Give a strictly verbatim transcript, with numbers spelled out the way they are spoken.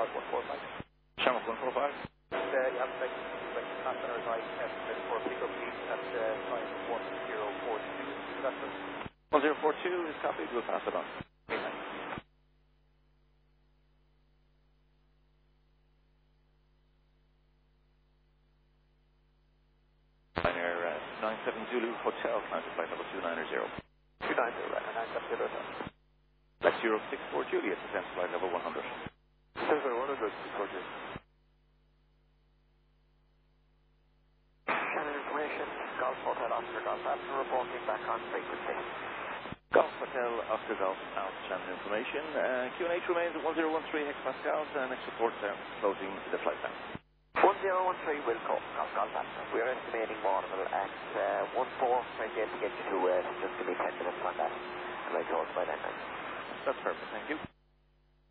one four five. Shamrock one four five. Uh, you have to make the passenger advice estimate for pickup seat at uh, time one zero four two. That's it. one zero four two is copied. We'll pass it on. Okay, thanks. Ryanair uh, nine seven Zulu Hotel, counter flight number two nine zero. two nine zero, right, and nine seven zero. That's zero six four Juliet, descent flight level one hundred. Silver one hundred, Georgia. Shannon information, Golf Hotel Oscar Golf after reporting back on frequency. Golf Hotel Oscar Golf out Shannon information. Uh, Q N H remains at one zero one three hectopascals and next report uh, closing the flight time. one zero one three will call, Golf Golf after. We're estimating Waterville at uh, one four, trying to get you to uh, just give me ten minutes on that. And I told by then. That's perfect, thank you.